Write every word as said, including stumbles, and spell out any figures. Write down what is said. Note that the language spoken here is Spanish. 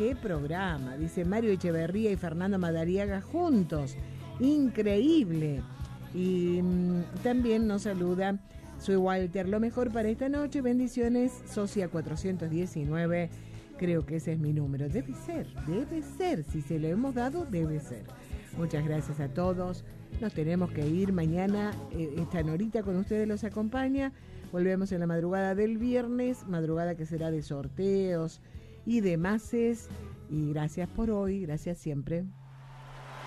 qué programa, dice Mario Echeverría y Fernando Madariaga juntos, increíble. Y mmm, también nos saluda, soy Walter, lo mejor para esta noche, bendiciones, Socia cuatrocientos diecinueve, creo que ese es mi número, debe ser, debe ser, si se lo hemos dado, debe ser. Muchas gracias a todos, nos tenemos que ir mañana, eh, esta Norita con ustedes los acompaña, volvemos en la madrugada del viernes, madrugada que será de sorteos y demás, y gracias por hoy, gracias siempre.